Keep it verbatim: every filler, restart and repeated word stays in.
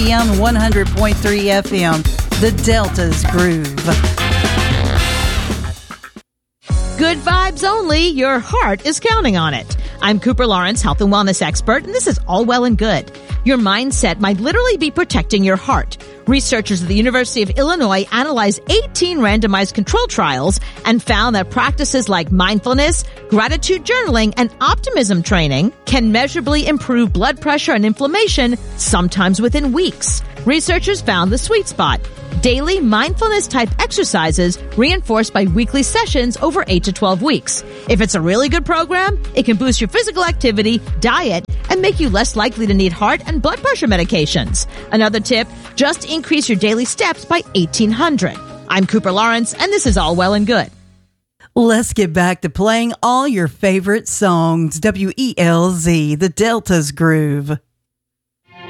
be on one hundred point three F M, The Delta's Groove. Good vibes only. Your heart is counting on it. I'm Cooper Lawrence, health and wellness expert, and this is all well and good. Your mindset might literally be protecting your heart. Researchers at the University of Illinois analyzed eighteen randomized control trials and found that practices like mindfulness, gratitude journaling, and optimism training can measurably improve blood pressure and inflammation, sometimes within weeks. Researchers found the sweet spot: daily mindfulness-type exercises reinforced by weekly sessions over eight to twelve weeks. If it's a really good program, it can boost your physical activity, diet, and make you less likely to need heart and blood pressure medications. Another tip, just increase your daily steps by eighteen hundred. I'm Cooper Lawrence, and this is All Well and Good. Let's get back to playing all your favorite songs. W E L Z, The Delta's Groove.